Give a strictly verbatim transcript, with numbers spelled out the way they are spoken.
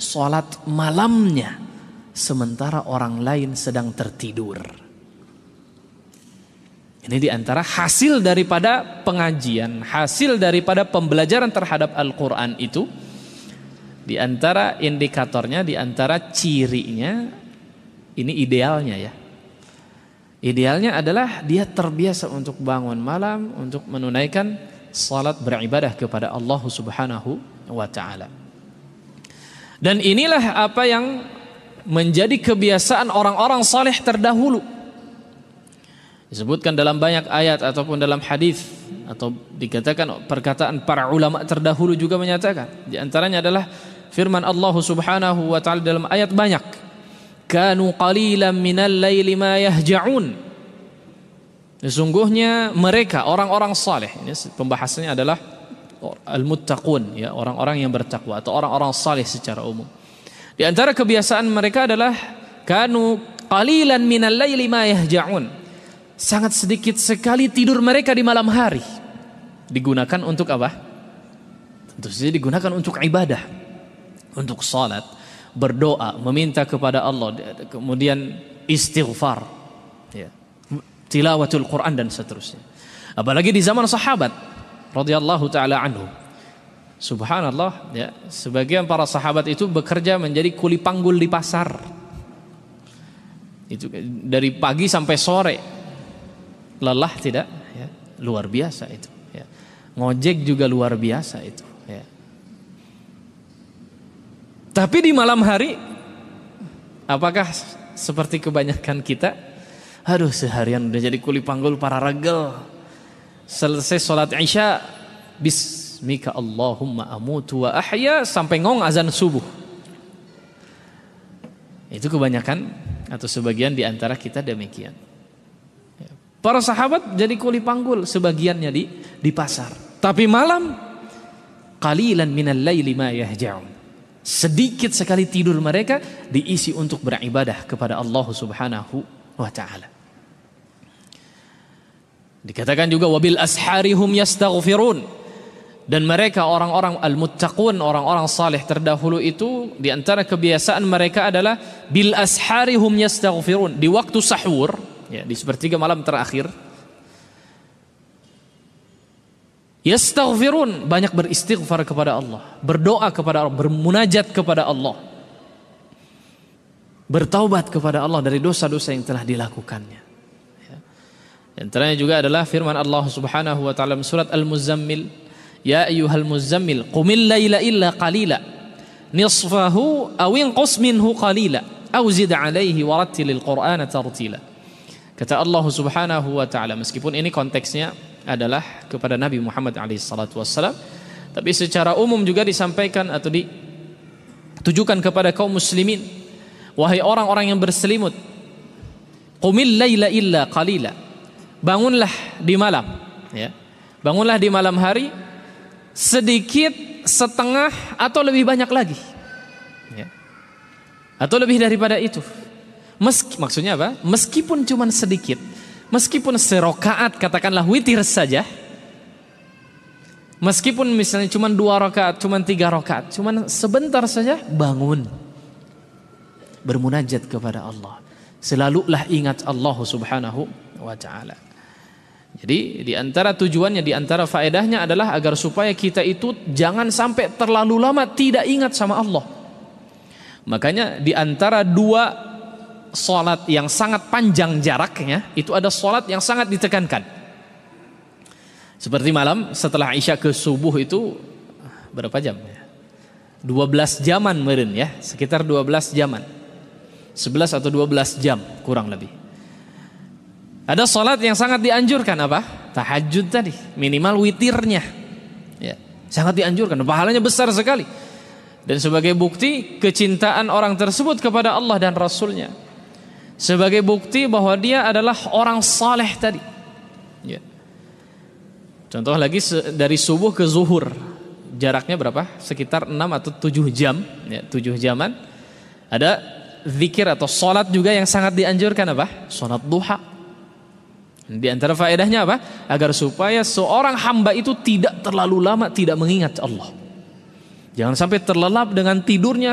sholat malamnya sementara orang lain sedang tertidur. Ini diantara hasil daripada pengajian, hasil daripada pembelajaran terhadap Al-Quran itu. Diantara indikatornya, diantara cirinya, ini idealnya ya. Idealnya adalah dia terbiasa untuk bangun malam, untuk menunaikan salat beribadah kepada Allah Subhanahu wa ta'ala. Dan inilah apa yang menjadi kebiasaan orang-orang saleh terdahulu. Disebutkan dalam banyak ayat ataupun dalam hadis, atau dikatakan perkataan para ulama terdahulu juga menyatakan. Di antaranya adalah firman Allah Subhanahu wa ta'ala dalam ayat banyak. Kanu qalilan minal laili ma yahja'un. Sesungguhnya mereka orang-orang saleh, ini pembahasannya adalah al-muttaqun, ya, orang-orang yang bertakwa atau orang-orang saleh secara umum. Di antara kebiasaan mereka adalah kanu qalilan minal laili ma yahja'un. Sangat sedikit sekali tidur mereka di malam hari. Digunakan untuk apa? Tentu saja digunakan untuk ibadah, untuk salat, berdoa, meminta kepada Allah, kemudian istighfar, ya, tilawatul Quran dan seterusnya. Apalagi di zaman sahabat radhiyallahu taala anhum. Subhanallah, ya, sebagian para sahabat itu bekerja menjadi kuli panggul di pasar. Itu dari pagi sampai sore. Lelah tidak, ya, luar biasa itu, ya. Ngojek juga luar biasa itu, ya. Tapi di malam hari, apakah seperti kebanyakan kita? Aduh, seharian udah jadi kuli panggul para regel. Selesai sholat isya, bismika Allahumma amutu wa ahya, sampai ngong azan subuh. Itu kebanyakan atau sebagian di antara kita demikian. Para sahabat jadi kuli panggul, sebagiannya di di pasar. Tapi malam, qalilan minal laili ma yahja'un. Sedikit sekali tidur mereka diisi untuk beribadah kepada Allah Subhanahu wa ta'ala. Dikatakan juga wabil asharihum yastaghfirun. Dan mereka orang-orang al-muttaqun, orang-orang saleh terdahulu itu, di antara kebiasaan mereka adalah bil asharihum yastaghfirun. Di waktu sahur, ya, di sepertiga malam terakhir, yastaghfirun, banyak beristighfar kepada Allah, berdoa kepada Allah, bermunajat kepada Allah, bertaubat kepada Allah dari dosa-dosa yang telah dilakukannya. Ya. Antaranya juga adalah firman Allah Subhanahu wa ta'ala surat Al-Muzammil, ya ayyuhal muzammil qumil laila illa qalila nisfahu aw inqus minhu qalila aw zid alaihi warattilil qur'ana tartila. Kata Allah Subhanahu wa ta'ala, meskipun ini konteksnya adalah kepada Nabi Muhammad alaihi salatu wassalam, tapi secara umum juga disampaikan atau ditujukan kepada kaum muslimin. Wahai orang-orang yang berselimut, qumil laila illa qalila, bangunlah di malam, ya. Bangunlah di malam hari sedikit, setengah, atau lebih banyak lagi, ya. Atau lebih daripada itu. Meski, maksudnya apa? Meskipun cuma sedikit, meskipun serokaat, katakanlah witir saja, meskipun misalnya cuma dua rakaat, cuma tiga rakaat, cuma sebentar saja, bangun, bermunajat kepada Allah. Selalulah ingat Allah Subhanahu wa ta'ala. Jadi di antara tujuannya, di antara faedahnya adalah agar supaya kita itu jangan sampai terlalu lama tidak ingat sama Allah. Makanya di antara dua salat yang sangat panjang jaraknya, itu ada salat yang sangat ditekankan. Seperti malam setelah Isya ke subuh itu berapa jam? dua belas jaman meren, ya, sekitar dua belas jaman. sebelas atau dua belas jam kurang lebih. Ada salat yang sangat dianjurkan, apa? Tahajud tadi, minimal witirnya, ya, sangat dianjurkan, pahalanya besar sekali. Dan sebagai bukti kecintaan orang tersebut kepada Allah dan Rasulnya, sebagai bukti bahwa dia adalah orang saleh tadi, ya. Contoh lagi, dari subuh ke zuhur jaraknya berapa? Sekitar enam atau tujuh jam, ya, tujuh jaman. Ada zikir atau salat juga yang sangat dianjurkan, apa? Salat duha. Di antara faedahnya apa? Agar supaya seorang hamba itu tidak terlalu lama tidak mengingat Allah. Jangan sampai terlelap dengan tidurnya